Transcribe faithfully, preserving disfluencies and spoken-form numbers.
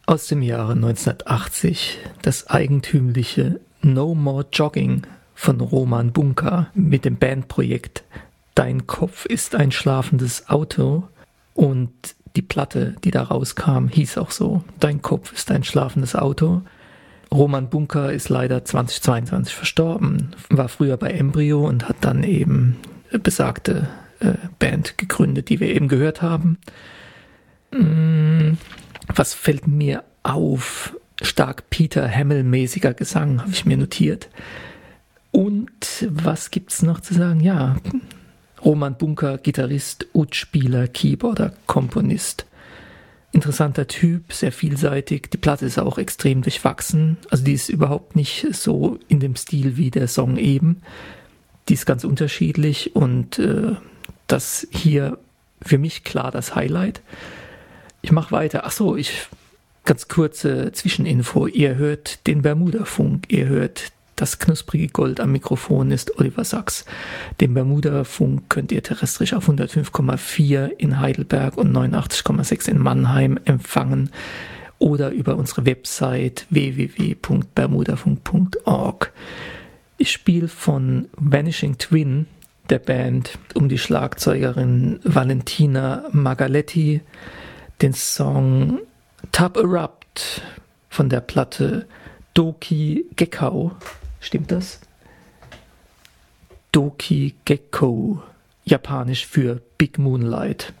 Aus dem Jahre neunzehnhundertachtzig das eigentümliche No More Jogging von Roman Bunka mit dem Bandprojekt Dein Kopf ist ein schlafendes Auto, und die Platte, die da rauskam, hieß auch so: Dein Kopf ist ein schlafendes Auto. Roman Bunka ist leider zweitausendzweiundzwanzig verstorben, war früher bei Embryo und hat dann eben besagte äh, Band gegründet, die wir eben gehört haben. Mm, was fällt mir auf? Stark Peter Hamill-mäßiger Gesang, habe ich mir notiert. Und was gibt's noch zu sagen? Ja, Roman Bunka, Gitarrist, Ud-Spieler, Keyboarder, Komponist. Interessanter Typ, sehr vielseitig. Die Platte ist auch extrem durchwachsen. Also die ist überhaupt nicht so in dem Stil wie der Song eben. Die ist ganz unterschiedlich und äh, das hier für mich klar das Highlight. Ich mache weiter. Ach so, ich ganz kurze Zwischeninfo. Ihr hört den Bermuda-Funk. Ihr hört das knusprige Gold am Mikrofon ist Oliver Sachs. Den Bermuda-Funk könnt ihr terrestrisch auf hundertfünf Komma vier in Heidelberg und neunundachtzig Komma sechs in Mannheim empfangen oder über unsere Website w w w punkt bermudafunk punkt org. Ich spiele von Vanishing Twin, der Band um die Schlagzeugerin Valentina Magaletti, den Song Tub Erupt von der Platte Doki Gekko. Stimmt das? Doki Gekko, japanisch für Big Moonlight.